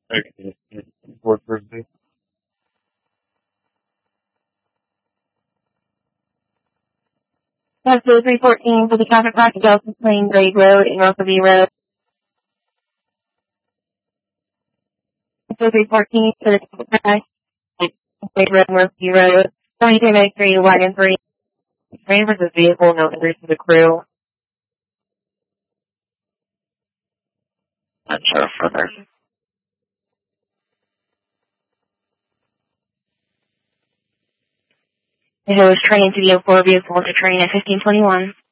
Okay. Report Thursday. Passport 314 for the traffic crash at Delta Plain Grade Road and Roseville Road. Passport 314 for the traffic crash at Grade Road and Roseville Road. 2393, wagon 3. Train versus vehicle, no injuries to the crew. Not sure further. It was train to the 04 vehicle to train at 1521.